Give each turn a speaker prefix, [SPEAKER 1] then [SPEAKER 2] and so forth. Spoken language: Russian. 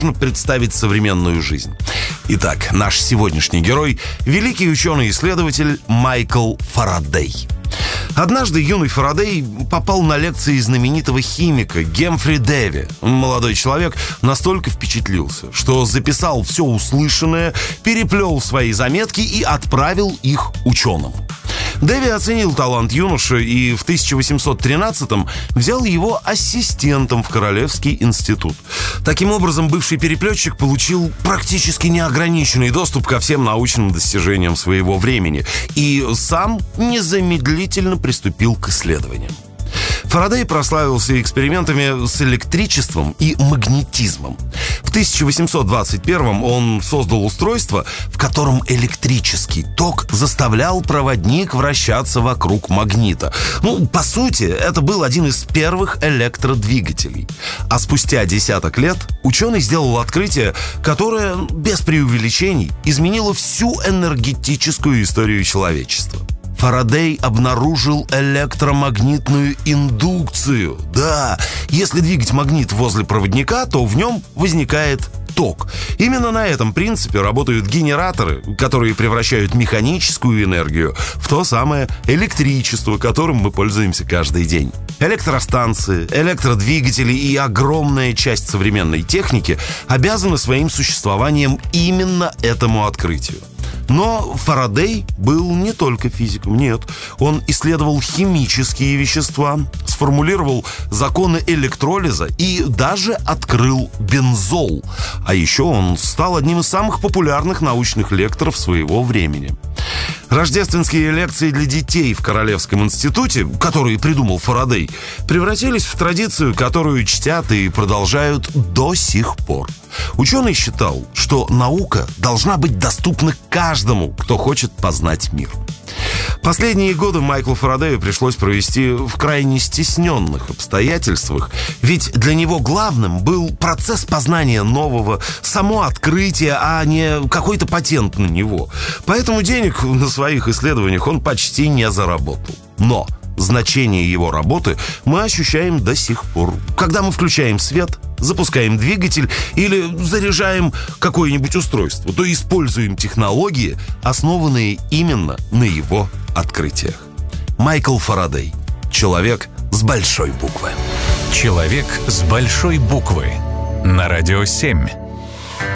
[SPEAKER 1] представить современную жизнь. Итак, наш сегодняшний герой – великий ученый-исследователь Майкл Фарадей. Однажды юный Фарадей попал на лекции знаменитого химика Гемфри Дэви. Молодой человек настолько впечатлился, что записал все услышанное, переплел свои заметки и отправил их ученым. Дэви оценил талант юноши и в 1813-м взял его ассистентом в Королевский институт. Таким образом, бывший переплетчик получил практически неограниченный доступ ко всем научным достижениям своего времени и сам незамедлительно приступил к исследованиям. Фарадей прославился экспериментами с электричеством и магнетизмом. В 1821 он создал устройство, в котором электрический ток заставлял проводник вращаться вокруг магнита. По сути, это был один из первых электродвигателей. А спустя десяток лет ученый сделал открытие, которое, без преувеличений, изменило всю энергетическую историю человечества. Фарадей обнаружил электромагнитную индукцию. Да, если двигать магнит возле проводника, то в нем возникает ток. Именно на этом принципе работают генераторы, которые превращают механическую энергию в то самое электричество, которым мы пользуемся каждый день. Электростанции, электродвигатели и огромная часть современной техники обязаны своим существованием именно этому открытию. Но Фарадей был не только физиком, нет. Он исследовал химические вещества, сформулировал законы электролиза и даже открыл бензол. А еще он стал одним из самых популярных научных лекторов своего времени. Рождественские лекции для детей в Королевском институте, которые придумал Фарадей, превратились в традицию, которую чтят и продолжают до сих пор. Ученый считал, что наука должна быть доступна каждому, кто хочет познать мир. Последние годы Майклу Фарадею пришлось провести в крайне стесненных обстоятельствах, ведь для него главным был процесс познания нового, само открытие, а не какой-то патент на него. Поэтому денег на своих исследованиях он почти не заработал. Но значение его работы мы ощущаем до сих пор. Когда мы включаем свет, запускаем двигатель или заряжаем какое-нибудь устройство, то используем технологии, основанные именно на его открытиях. Майкл Фарадей. Человек с большой буквы.
[SPEAKER 2] Человек с большой буквы. На Радио 7.